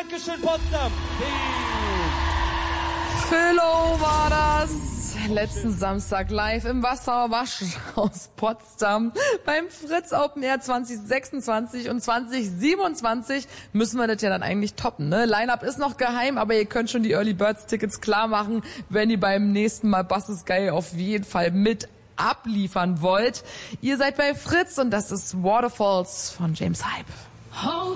Dankeschön, Potsdam. Philo war das. Letzten Samstag live im Wasserwaschhaus Potsdam beim Fritz Open Air 2026 und 2027 müssen wir das ja dann eigentlich toppen, ne? Line-Up ist noch geheim, aber ihr könnt schon die Early Birds Tickets klar machen, wenn ihr beim nächsten Mal Bass ist geil auf jeden Fall mit abliefern wollt. Ihr seid bei Fritz und das ist Waterfalls von James Hype.